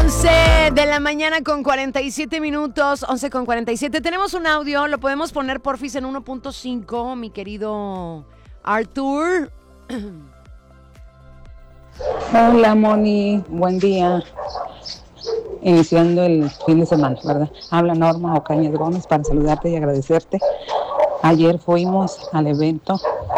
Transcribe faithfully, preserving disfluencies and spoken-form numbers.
once de la mañana con cuarenta y siete minutos, once con cuarenta y siete. Tenemos un audio, lo podemos poner porfis en uno punto cinco, mi querido Arthur. Hola Moni, buen día. Iniciando el fin de semana, ¿verdad? Habla Norma Ocañas Gómez para saludarte y agradecerte. Ayer fuimos al evento